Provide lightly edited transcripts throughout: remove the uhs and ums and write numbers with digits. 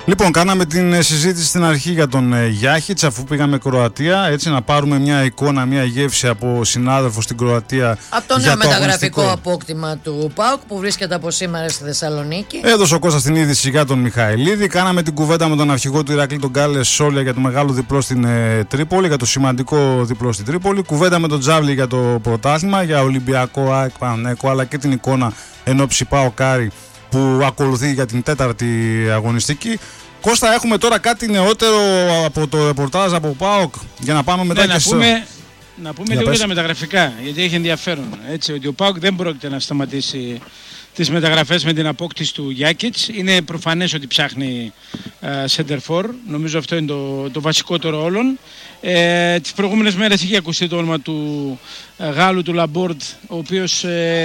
Λοιπόν, κάναμε την συζήτηση στην αρχή για τον Γιάχιτς, αφού πήγαμε Κροατία. Έτσι, να πάρουμε μια εικόνα, μια γεύση από συνάδελφο στην Κροατία. Από το νέο μεταγραφικό απόκτημα του ΠΑΟΚ που βρίσκεται από σήμερα στη Θεσσαλονίκη. Έδωσε ο Κώστας την είδηση για τον Μιχαηλίδη. Κάναμε την κουβέντα με τον αρχηγό του Ηρακλή, τον Γκάλε Σόλια, για το μεγάλο διπλό στην Τρίπολη, για το σημαντικό διπλό στην Τρίπολη. Κουβέντα με τον Τζάβλη για το πρωτάθλημα, για Ολυμπιακό, ΑΕΚ, Παναθηναϊκό, αλλά και την εικόνα ενόψει ΠΑΟΚ Άρη που ακολουθεί για την τέταρτη αγωνιστική. Κώστα, έχουμε τώρα κάτι νεότερο από το ρεπορτάζ από ΠΑΟΚ για να πάμε μετά και να πούμε λίγο για τα μεταγραφικά, γιατί έχει ενδιαφέρον. Έτσι, ότι ο ΠΑΟΚ δεν πρόκειται να σταματήσει τις μεταγραφές με την απόκτηση του Γιάκιτς. Είναι προφανές ότι ψάχνει center for. Νομίζω αυτό είναι το βασικότερο όλων. Τις προηγούμενες μέρες είχε ακουστεί το όνομα του Γάλλου, του Λαμπόρντ, ο οποίος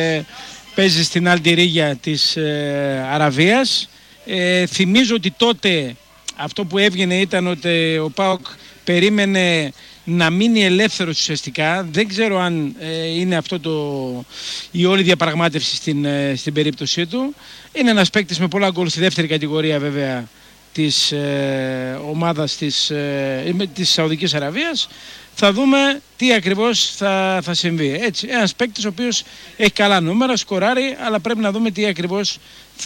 παίζει στην Αλτιρίγια της Αραβίας. Θυμίζω ότι τότε αυτό που έβγαινε ήταν ότι ο ΠΑΟΚ περίμενε να μείνει ελεύθερος ουσιαστικά. Δεν ξέρω αν είναι αυτό η όλη διαπραγμάτευση στην περίπτωσή του. Είναι ένας παίκτης με πολλά γκολ στη δεύτερη κατηγορία βέβαια της ομάδας της Σαουδικής Αραβίας. Θα δούμε τι ακριβώς θα συμβεί. Έτσι, ένας παίκτης ο οποίος έχει καλά νούμερα, σκοράρει, αλλά πρέπει να δούμε τι ακριβώς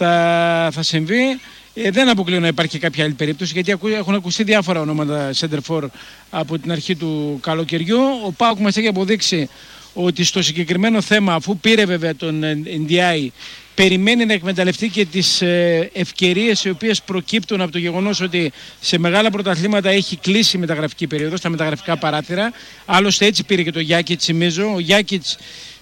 θα συμβεί. Δεν αποκλείω να υπάρχει κάποια άλλη περίπτωση, γιατί έχουν ακουστεί διάφορα ονόματα center for από την αρχή του καλοκαιριού. Ο ΠΑΟΚ μας έχει αποδείξει ότι στο συγκεκριμένο θέμα, αφού πήρε βέβαια τον NDI, περιμένει να εκμεταλλευτεί και τις ευκαιρίες οι οποίες προκύπτουν από το γεγονός ότι σε μεγάλα πρωταθλήματα έχει κλείσει η μεταγραφική περίοδο, στα μεταγραφικά παράθυρα. Άλλωστε έτσι πήρε και το Γιάκιτς, θυμίζω. Ο Γιάκιτς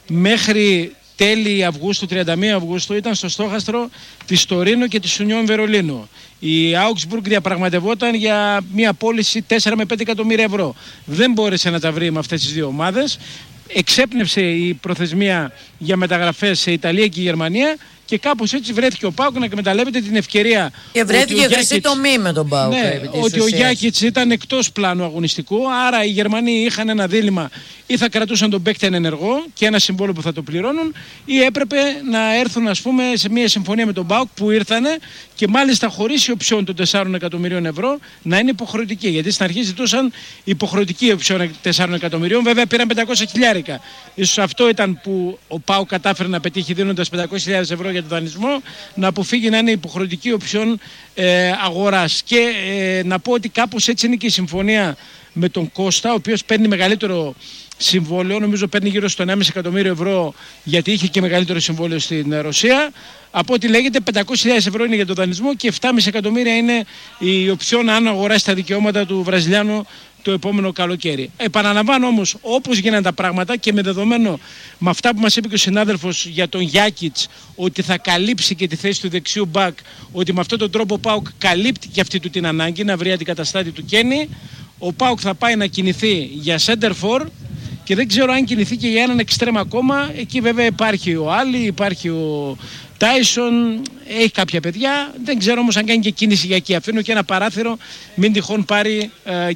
μέχρι τέλη Αυγούστου, 31 Αυγούστου, ήταν στο στόχαστρο της Τωρίνο και της Ουνιόν Βερολίνου. Η Augsburg διαπραγματευόταν για μια πώληση 4 με 5 εκατομμύρια ευρώ. Δεν μπόρεσε να τα βρει με αυτές τις δύο ομάδες. Εξέπνευσε η προθεσμία για μεταγραφές σε Ιταλία και Γερμανία και κάπως έτσι βρέθηκε ο ΠΑΟΚ να εκμεταλλεύεται την ευκαιρία. Και βρέθηκε χρυσή τομή με τον ΠΑΟΚ. Ναι, ότι ο Γιάκιτς ήταν εκτός πλάνου αγωνιστικού, άρα οι Γερμανοί είχαν ένα δίλημμα: ή θα κρατούσαν τον παίκτη ενεργό και ένα συμβόλαιο που θα το πληρώνουν, ή έπρεπε να έρθουν, ας πούμε, σε μια συμφωνία με τον ΠΑΟΚ, που ήρθανε και μάλιστα χωρίς η οψιόν των 4 εκατομμυρίων ευρώ να είναι υποχρεωτική. Γιατί στην αρχή ζητούσαν υποχρεωτική οψιόν 4 εκατομμυρίων, βέβαια πήραν 500 χιλιάρικα. Ίσως αυτό ήταν που ο ΠΑΟΚ κατάφερε να πετύχει, δίνοντας 500.000 ευρώ για τον δανεισμό, να αποφύγει να είναι υποχρεωτική οψιόν αγοράς. Και να πω ότι κάπως έτσι είναι και η συμφωνία με τον Κώστα, ο οποίος παίρνει μεγαλύτερο συμβόλαιο, νομίζω παίρνει γύρω στο 1,5 εκατομμύριο ευρώ, γιατί είχε και μεγαλύτερο συμβόλαιο στην Ρωσία. Από ό,τι λέγεται 500.000 ευρώ είναι για τον δανεισμό και 7,5 εκατομμύρια είναι η οψιόν αν αγοράσει τα δικαιώματα του Βραζιλιάνου το επόμενο καλοκαίρι. Επαναλαμβάνω όμως, όπως γίνανε τα πράγματα και με δεδομένο με αυτά που μας είπε και ο συνάδελφος για τον Γιάκιτς, ότι θα καλύψει και τη θέση του δεξιού μπακ, ότι με αυτόν τον τρόπο ο ΠΑΟΚ καλύπτει και αυτή του την ανάγκη να βρει αντικαταστάτη του Κένι, ο ΠΑΟΚ θα πάει να κινηθεί για center for και δεν ξέρω αν κινηθεί και για έναν εξτρέμ ακόμα. Εκεί βέβαια υπάρχει ο Άλλη, υπάρχει ο Τάισον, έχει κάποια παιδιά. Δεν ξέρω όμως αν κάνει και κίνηση για εκεί. Αφήνω και ένα παράθυρο, μην τυχόν πάρει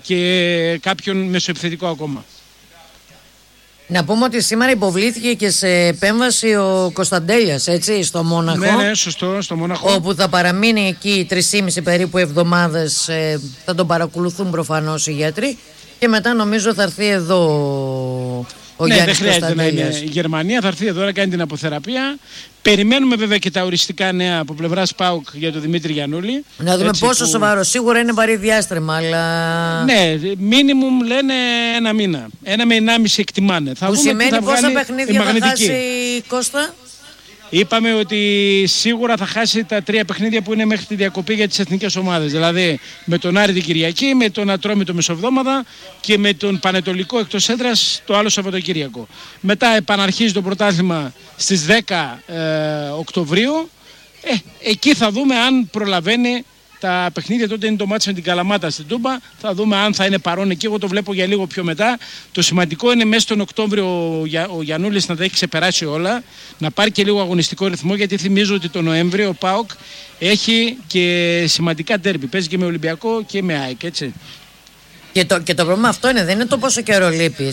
και κάποιον μεσοεπιθετικό ακόμα. Να πούμε ότι σήμερα υποβλήθηκε και σε επέμβαση ο Κωνσταντέλιας, έτσι, στο Μόναχο. Ναι, σωστό, στο Μόναχο. Όπου θα παραμείνει εκεί 3,5 περίπου εβδομάδες. Θα τον παρακολουθούν προφανώς οι γιατροί. Και μετά νομίζω θα έρθει εδώ ο Γιάννης Κωνσταντέλιας. Δεν χρειάζεται να είναι η Γερμανία, θα έρθει εδώ να κάνει την αποθεραπεία. Περιμένουμε βέβαια και τα οριστικά νέα από πλευράς ΠΑΟΚ για τον Δημήτρη Γιαννούλη. Να δούμε πόσο σοβαρό. Σίγουρα είναι βαρύ διάστρεμα, αλλά. Ναι, μίνιμουμ λένε 1 μήνα. 1 με 1,5 εκτιμάνε. Που σημαίνει πόσα παιχνίδια θα χάσει, Κώστα? Είπαμε ότι σίγουρα θα χάσει τα 3 παιχνίδια που είναι μέχρι τη διακοπή για τις εθνικές ομάδες. Δηλαδή με τον Άρη την Κυριακή, με τον Ατρόμητο το μεσοβδόμαδα και με τον Πανετολικό εκτός έδρας το άλλο Σαββατοκύριακο. Μετά επαναρχίζει το πρωτάθλημα στις 10 Οκτωβρίου. Εκεί θα δούμε αν προλαβαίνει τα παιχνίδια. Τότε είναι το μάτς με την Καλαμάτα στην Τούμπα. Θα δούμε αν θα είναι παρόν εκεί. Εγώ το βλέπω για λίγο πιο μετά. Το σημαντικό είναι μέσα στον Οκτώβριο ο Γιαννούλης να τα έχει ξεπεράσει όλα, να πάρει και λίγο αγωνιστικό ρυθμό, γιατί θυμίζω ότι το Νοέμβριο ο ΠΑΟΚ έχει και σημαντικά ντέρμπι. Παίζει και με Ολυμπιακό και με ΑΕΚ, έτσι. Και το πρόβλημα αυτό είναι, δεν είναι το πόσο καιρό λείπεις.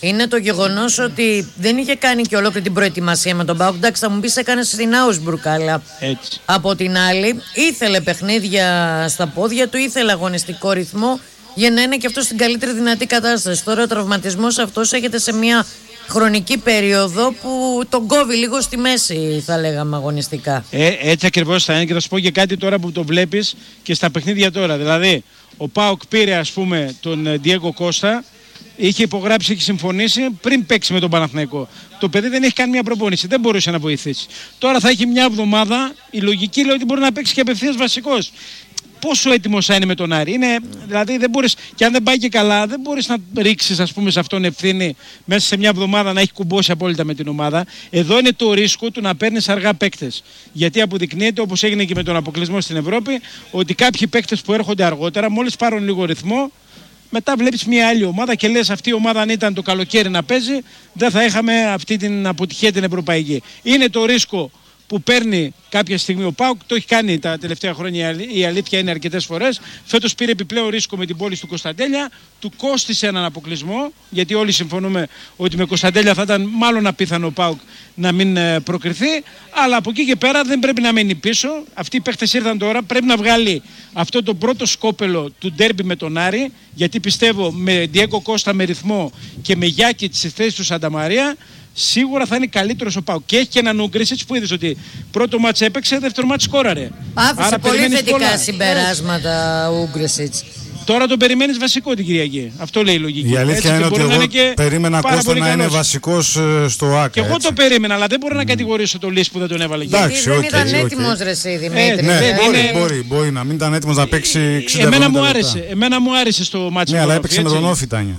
είναι το γεγονός ότι δεν είχε κάνει και ολόκληρη την προετοιμασία με τον ΠΑΟΚ. Εντάξει, θα μου πεις έκανε στην Άουσμπουργκ, αλλά από την άλλη ήθελε παιχνίδια στα πόδια του, ήθελε αγωνιστικό ρυθμό για να είναι και αυτό στην καλύτερη δυνατή κατάσταση. Τώρα ο τραυματισμός αυτός έχετε σε μια χρονική περίοδο που τον κόβει λίγο στη μέση, θα λέγαμε, αγωνιστικά. Έτσι ακριβώς θα είναι, και θα σου πω και κάτι τώρα που το βλέπεις και στα παιχνίδια τώρα. Δηλαδή, ο ΠΑΟΚ πήρε, ας πούμε, τον Ντιέγκο Κώστα, είχε υπογράψει, είχε συμφωνήσει πριν παίξει με τον Παναθηναϊκό. Το παιδί δεν έχει κάνει μια προπόνηση, δεν μπορούσε να βοηθήσει. Τώρα θα έχει μια εβδομάδα, η λογική λέει ότι μπορεί να παίξει και απευθείας βασικός. Πόσο έτοιμος θα είναι με τον Άρη? Είναι, δηλαδή δεν μπορείς, και αν δεν πάει και καλά, δεν μπορείς να ρίξεις, ας πούμε, σε αυτόν ευθύνη μέσα σε μια εβδομάδα να έχει κουμπώσει απόλυτα με την ομάδα. Εδώ είναι το ρίσκο του να παίρνεις αργά παίκτες. Γιατί αποδεικνύεται, όπως έγινε και με τον αποκλεισμό στην Ευρώπη, ότι κάποιοι παίκτες που έρχονται αργότερα, μόλις πάρουν λίγο ρυθμό, μετά βλέπεις μια άλλη ομάδα και λες, αυτή η ομάδα αν ήταν το καλοκαίρι να παίζει, δεν θα είχαμε αυτή την αποτυχία την ευρωπαϊκή. Είναι το ρίσκο που παίρνει κάποια στιγμή ο ΠΑΟΚ, το έχει κάνει τα τελευταία χρόνια, η αλήθεια είναι, αρκετές φορές. Φέτος πήρε επιπλέον ρίσκο με την πόλη του Κωνσταντέλια, του κόστισε έναν αποκλεισμό, γιατί όλοι συμφωνούμε ότι με Κωνσταντέλια θα ήταν μάλλον απίθανο ο ΠΑΟΚ να μην προκριθεί, αλλά από εκεί και πέρα δεν πρέπει να μένει πίσω. Αυτοί οι παίχτες ήρθαν τώρα, πρέπει να βγάλει αυτό το πρώτο σκόπελο του ντέρμπι με τον Άρη, γιατί πιστεύω με Ντιέγκο Κώστα με ρυθμό και με Γιάκη στη θέση του Σανταμαρία, σίγουρα θα είναι καλύτερος ο ΠΑΟΚ. Και έχει και έναν Ούγκρισιτς που είδες ότι πρώτο μάτς έπαιξε, δεύτερο μάτς σκόραρε. Άφησε πολύ θετικά συμπεράσματα ο Ούγκρισιτς. Τώρα τον περιμένεις βασικό την Κυριακή. Αυτό λέει η λογική. Η αλήθεια είναι ότι εγώ περίμενα Κώστα να είναι βασικός στο ΆΚΑ. Και εγώ το περίμενα, αλλά δεν μπορώ να κατηγορήσω τον Λύση που δεν τον έβαλε. Γιατί δεν ήταν έτοιμος, ρε εσύ, Δημήτρη. Ναι, μπορεί να μην ήταν έτοιμος να παίξει 60 Εμένα μου άρεσε στο μάτσο. Ναι, αλλά έπαιξε με τον Όφη, Τάνια.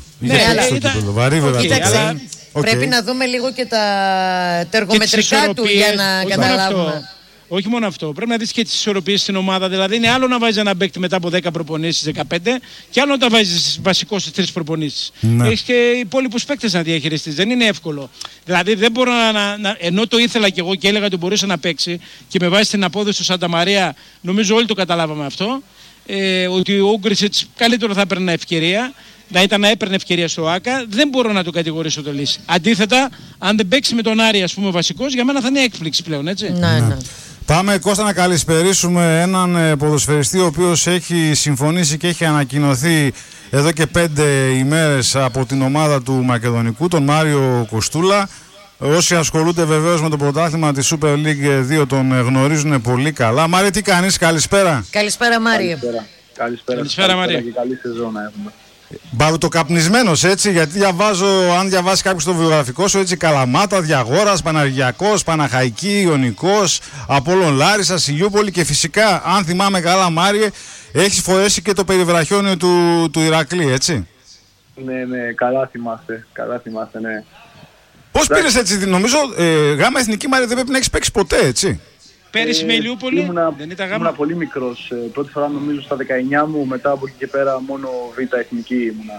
Βαρύ βέβαια. Πρέπει να δούμε λίγο και τα εργομετρικά του για να καταλάβουμε. Όχι μόνο αυτό. Πρέπει να δεις και τις ισορροπίες στην ομάδα. Δηλαδή, είναι άλλο να βάζεις ένα παίκτη μετά από 10 προπονήσεις, 15, και άλλο να τα βάζεις βασικό στις 3 προπονήσεις. Ναι. Έχεις και υπόλοιπους παίκτες να διαχειριστείς. Δεν είναι εύκολο. Δηλαδή, δεν μπορώ ενώ το ήθελα κι εγώ και έλεγα ότι μπορούσε να παίξει και με βάση την απόδοση του Σάντα Μαρία, νομίζω όλοι το καταλάβαμε αυτό. Ότι ο Ούγκρισιτς καλύτερο θα έπαιρνε ευκαιρία. Να ήταν να έπαιρνε ευκαιρία στο ΆΚΑ, δεν μπορώ να το κατηγορήσω το Λύση. Αντίθετα, αν δεν παίξει με τον Άρη, ας πούμε, βασικός, για μένα θα είναι έκπληξη πλέον, έτσι. Ναι. Πάμε, Κώστα, να καλησπερίσουμε έναν ποδοσφαιριστή ο οποίος έχει συμφωνήσει και έχει ανακοινωθεί εδώ και 5 ημέρες από την ομάδα του Μακεδονικού, τον Μάριο Κοστούλα. Όσοι ασχολούνται βεβαίως με το πρωτάθλημα της Super League 2 τον γνωρίζουν πολύ καλά. Μάριο, τι κάνεις? Καλησπέρα. Καλησπέρα, Μάριο. Καλησπέρα, Μάριο. Και καλή σεζόν να έχουμε. Μπαρουτοκαπνισμένος, έτσι, γιατί αν διαβάσει κάποιος το βιογραφικό σου, έτσι, Καλαμάτα, Διαγόρας, Παναργιακός, Παναχαϊκή, Ιωνικός, Απόλλων Λάρισσας, Ηλιούπολη, και φυσικά, αν θυμάμαι καλά, Μάριε, έχεις φορέσει και το περιβραχιόνιο του Ηρακλή, έτσι. Ναι, καλά θυμάστε, ναι. Πώς πήρες, έτσι? Νομίζω γάμα εθνική, Μάριε, δεν πρέπει να έχεις παίξει ποτέ, έτσι. Πέρυσι με Ηλιούπολη ήμουνα πολύ μικρός. Πρώτη φορά νομίζω στα 19 μου, μετά από εκεί και πέρα μόνο Β' εθνική ήμουνα.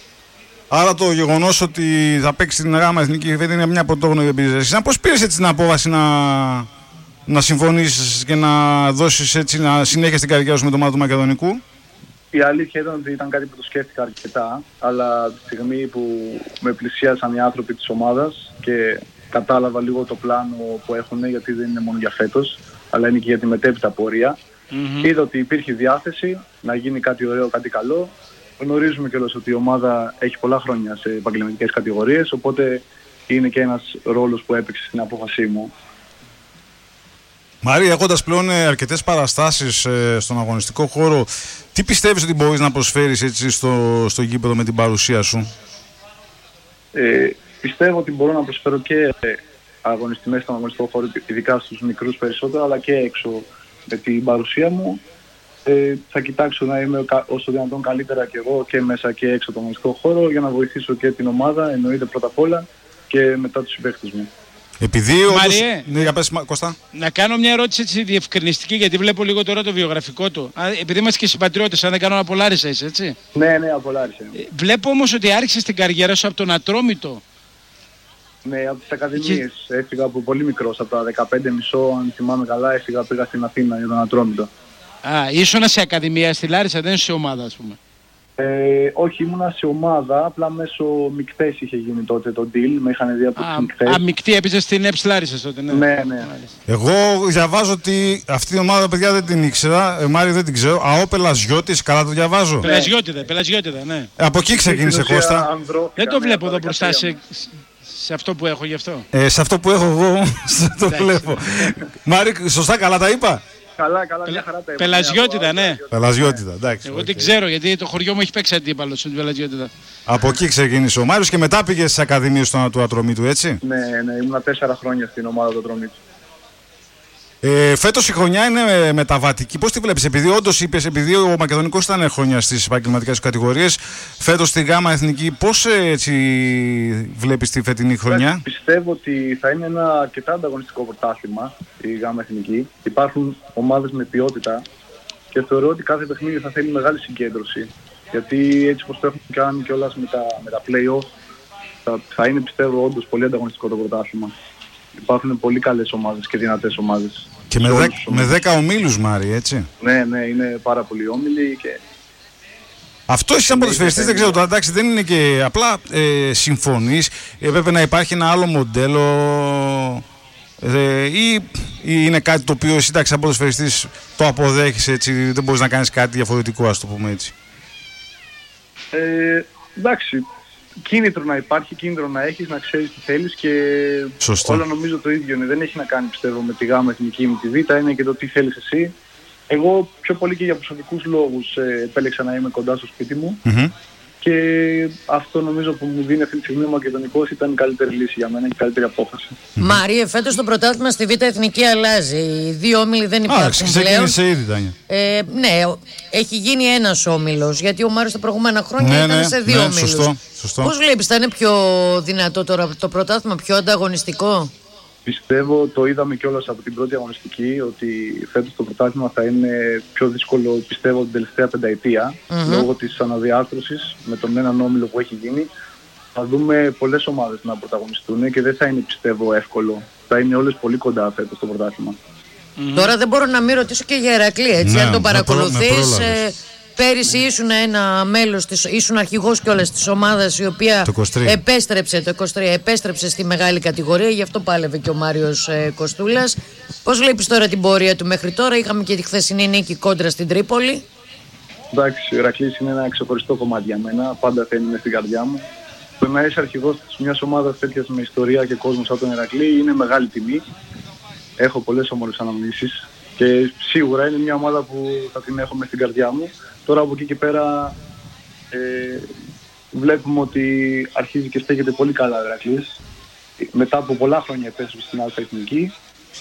Άρα το γεγονός ότι θα παίξει την γάμα εθνική είναι μια πρωτόγνωρη εμπειρία. Πώς πήρες έτσι την απόφαση να συμφωνήσεις και να δώσεις έτσι να συνέχεια στην καριέρα σου με το ομάδα του Μακεδονικού? Η αλήθεια ήταν ότι ήταν κάτι που το σκέφτηκα αρκετά, αλλά τη στιγμή που με πλησίασαν οι άνθρωποι της ομάδας και κατάλαβα λίγο το πλάνο που έχουν, γιατί δεν είναι μόνο για φέτος, αλλά είναι και για τη μετέπειτα πορεία. Είδα ότι υπήρχε διάθεση να γίνει κάτι ωραίο, κάτι καλό. Γνωρίζουμε κιόλας ότι η ομάδα έχει πολλά χρόνια σε επαγγελματικές κατηγορίες, οπότε είναι και ένας ρόλος που έπαιξε στην απόφασή μου. Μαρία, έχοντας πλέον αρκετές παραστάσεις στον αγωνιστικό χώρο, τι πιστεύεις ότι μπορείς να προσφέρεις έτσι στο γήπεδο με την παρουσία σου? Πιστεύω ότι μπορώ να προσφέρω και αγωνιστικές στον αγωνιστικό χώρο, ειδικά στους μικρούς περισσότερο, αλλά και έξω με την παρουσία μου. Θα κοιτάξω να είμαι όσο δυνατόν καλύτερα και εγώ και μέσα και έξω από τον αγωνιστικό χώρο, για να βοηθήσω και την ομάδα, εννοείται πρώτα απ' όλα, και μετά τους συμπαίκτες μου. Επειδή Μαριέ, ναι, για πες, Κώστα. Να κάνω μια ερώτηση έτσι διευκρινιστική, γιατί βλέπω λίγο τώρα το βιογραφικό του. Επειδή είμαστε και συμπατριώτες, αν δεν κάνω, από Λάρισα είσαι, έτσι? Ναι, από Λάρισα. Βλέπω όμως ότι άρχισες την καριέρα σου από τον Ατρόμητο. Ναι, από τις ακαδημίες. Έφυγα από πολύ μικρός, από τα 15,5, αν θυμάμαι καλά, πήγα στην Αθήνα για τον Ατρόμητο. Ήσουνα σε ακαδημία στη Λάρισα, δεν είσαι σε ομάδα, ας πούμε? Όχι, ήμουνα σε ομάδα, απλά μέσω μικτές είχε γίνει τότε το deal, με είχαν δει από τις μικτές. Μεικτή έπαιζε στην ΕΠΣ Λάρισσας τότε, ναι. Ναι. Εγώ διαβάζω ότι αυτή η ομάδα, παιδιά, δεν την ήξερα, Μάριο δεν την ξέρω. ΑΟ Πελαζιώτης, καλά το διαβάζω. Πελαζιώτηδα, ναι. Από εκεί ξεκίνησε, Κώστα. Δεν το βλέπω εδώ μπροστά σε αυτό που έχω γι' αυτό. Σε αυτό που έχω εγώ, το βλέπω. Μάριο, σωστά, καλά τα είπα. Καλά, μια χαρά τα είπα. Πελαζιώτηδα, ναι. Πελαζιώτηδα, εντάξει. Εγώ την ξέρω γιατί το χωριό μου έχει παίξει αντίπαλο στην Πελαζιώτηδα. Από εκεί ξεκίνησε ο Μάριος και μετά πήγε στις ακαδημίες του Ατρομήτου, έτσι. Ναι, ήμουν 4 χρόνια στην ομάδα του Ατρομήτου. Φέτος η χρονιά είναι μεταβατική. Πώς τη βλέπεις, επειδή όντως είπες, επειδή ο Μακεδονικός ήταν χρονιά στις επαγγελματικές κατηγορίες, φέτος στη ΓΑΜΑ Εθνική, πώς έτσι βλέπεις τη φετινή χρονιά? Πιστεύω ότι θα είναι ένα αρκετά ανταγωνιστικό πρωτάθλημα η ΓΑΜΑ Εθνική. Υπάρχουν ομάδες με ποιότητα και θεωρώ ότι κάθε παιχνίδι θα θέλει μεγάλη συγκέντρωση. Γιατί έτσι όπως το έχουν κάνει κιόλας με τα play-off, θα είναι, πιστεύω, όντως πολύ ανταγωνιστικό το πρωτάθλημα. Υπάρχουν πολύ καλές ομάδες και δυνατές ομάδες. Και με 10 ομίλους, Μάρη, έτσι. Ναι, είναι πάρα πολλοί όμιλοι. Και... Αυτό εσύ σαν ποδοσφαιριστής, δεν ξέρω τώρα, εντάξει, δεν είναι και απλά συμφωνείς, έπρεπε να υπάρχει ένα άλλο μοντέλο ή είναι κάτι το οποίο εσύ, εντάξει, σαν ποδοσφαιριστής το αποδέχεσαι, έτσι, δεν μπορείς να κάνεις κάτι διαφορετικό, ας το πούμε έτσι. Εντάξει. Κίνητρο να υπάρχει, κίνητρο να έχεις, να ξέρεις τι θέλεις και σωστό. Όλα νομίζω το ίδιο είναι. Δεν έχει να κάνει, πιστεύω, με τη ΓΑΜΑ Εθνική ή με τη Β, είναι και το τι θέλεις εσύ. Εγώ πιο πολύ και για προσωπικούς λόγους επέλεξα να είμαι κοντά στο σπίτι μου και αυτό νομίζω που μου δίνει αυτή τη στιγμή ο Μακεδονικός ήταν η καλύτερη λύση για μένα και η καλύτερη απόφαση. Μαρία, φέτος το πρωτάθλημα στη Β' Εθνική αλλάζει. Οι δύο όμιλοι δεν υπάρχουν πλέον. Ξεκίνησε ήδη, Τάνια. Ναι, έχει γίνει ένας όμιλος, γιατί ο Μάριος τα προηγούμενα χρόνια ήταν σε δύο όμιλους. Σωστό. Πώς βλέπεις, θα είναι πιο δυνατό τώρα το πρωτάθλημα, πιο ανταγωνιστικό? Πιστεύω, το είδαμε κιόλας από την πρώτη αγωνιστική, ότι φέτος το πρωτάθλημα θα είναι πιο δύσκολο, πιστεύω, την τελευταία πενταετία, λόγω της αναδιάρθρωσης με τον έναν όμιλο που έχει γίνει. Θα δούμε πολλές ομάδες να πρωταγωνιστούν και δεν θα είναι, πιστεύω, εύκολο. Θα είναι όλες πολύ κοντά φέτος το πρωτάθλημα. Τώρα δεν μπορώ να μην ρωτήσω και για Ηρακλή, έτσι, αν τον παρακολουθείς. Πέρυσι ήσουν ένα μέλος, ήσουν αρχηγός κιόλας της ομάδας η οποία επέστρεψε στη μεγάλη κατηγορία, γι' αυτό πάλευε και ο Μάριος Κοστούλας. Πώς βλέπεις τώρα την πορεία του μέχρι τώρα? Είχαμε και τη χθεσινή νίκη κόντρα στην Τρίπολη. Εντάξει, ο Ηρακλής είναι ένα ξεχωριστό κομμάτι για μένα, πάντα θα είναι μες στην καρδιά μου. Το να είσαι αρχηγός μιας ομάδας τέτοιας με ιστορία και κόσμο σαν τον Ηρακλή είναι μεγάλη τιμή. Έχω πολλές όμορφες αναμνήσεις και σίγουρα είναι μια ομάδα που θα την έχω μες στην καρδιά μου. Τώρα από εκεί και πέρα βλέπουμε ότι αρχίζει και στέκεται πολύ καλά ο Ηρακλής. Μετά από πολλά χρόνια επέστρεψε στην Αλφα Εθνική.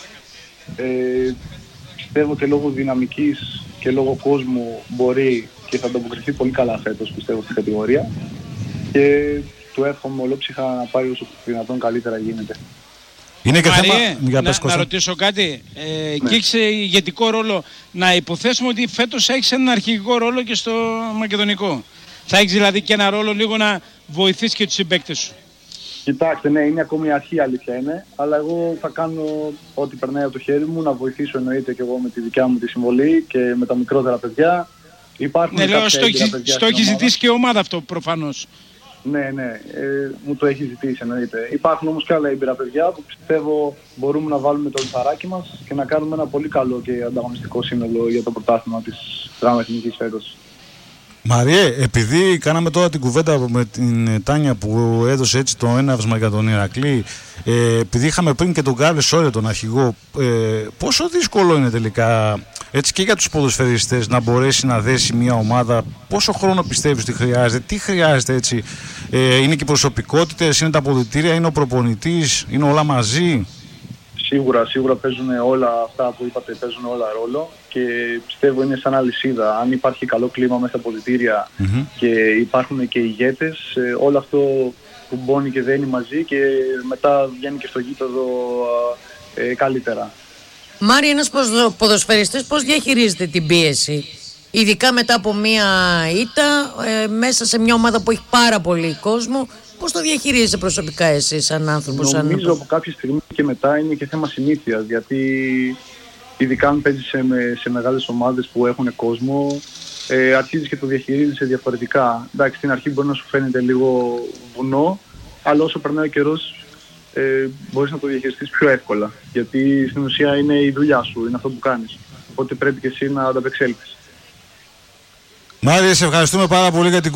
Πιστεύω και λόγω δυναμικής και λόγω κόσμου μπορεί και θα ανταποκριθεί πολύ καλά φέτος, πιστεύω, στην κατηγορία. Και του εύχομαι ολόψυχα να πάει όσο δυνατόν καλύτερα γίνεται. Είναι και Μαριέ, να ρωτήσω κάτι. Και έχεις ηγετικό ρόλο. Να υποθέσουμε ότι φέτος έχεις έναν αρχηγικό ρόλο και στο Μακεδονικό. Θα έχεις δηλαδή και ένα ρόλο λίγο να βοηθήσεις και τους συμπαίκτες σου. Κοιτάξτε, ναι, είναι ακόμη η αρχή, αλήθεια είναι. Αλλά εγώ θα κάνω ό,τι περνάει από το χέρι μου, να βοηθήσω εννοείται και εγώ με τη δικιά μου τη συμβολή και με τα μικρότερα παιδιά. Υπάρχουν στο έχει ζητήσει και η ομάδα αυτό προφανώς. Ναι, μου το έχει ζητήσει, εννοείται. Υπάρχουν όμως και άλλα έμπειρα παιδιά που πιστεύω μπορούμε να βάλουμε το λιθαράκι μας και να κάνουμε ένα πολύ καλό και ανταγωνιστικό σύνολο για το πρωτάθλημα της ΓΑΜΑ Εθνικής φέτος. Μαριέ, επειδή κάναμε τώρα την κουβέντα με την Τάνια που έδωσε έτσι το έναυσμα για τον Ηρακλή, επειδή είχαμε πριν και τον Γκάλε Σόλια, τον αρχηγό, πόσο δύσκολο είναι τελικά έτσι και για τους ποδοσφαιριστές να μπορέσει να δέσει μια ομάδα? Πόσο χρόνο πιστεύεις ότι χρειάζεται, τι χρειάζεται έτσι? Είναι και οι προσωπικότητες, είναι τα αποδυτήρια, είναι ο προπονητής, είναι όλα μαζί? Σίγουρα παίζουν όλα αυτά που είπατε, παίζουν όλα ρόλο και πιστεύω είναι σαν αλυσίδα. Αν υπάρχει καλό κλίμα μέσα στα αποδυτήρια και υπάρχουν και ηγέτες, όλο αυτό κουμπώνει και δένει μαζί και μετά βγαίνει και στο γήπεδο καλύτερα. Μάρη, ένας ποδοσφαιριστής πώς διαχειρίζεται την πίεση, ειδικά μετά από μια ήττα, μέσα σε μια ομάδα που έχει πάρα πολύ κόσμο? Πώς το διαχειρίζεσαι προσωπικά εσύ σαν άνθρωπος? Νομίζω από κάποια στιγμή και μετά είναι και θέμα συνήθειας, γιατί ειδικά αν παίζεις σε μεγάλες ομάδες που έχουν κόσμο, αρχίζεις και το διαχειρίζεσαι διαφορετικά. Εντάξει, στην αρχή μπορεί να σου φαίνεται λίγο βουνό, αλλά όσο περνάει ο καιρός μπορείς να το διαχειριστείς πιο εύκολα. Γιατί στην ουσία είναι η δουλειά σου, είναι αυτό που κάνεις. Οπότε πρέπει και εσύ να ανταπεξέλθεις. Μάρια, σε ευχαριστούμε πάρα πολύ για την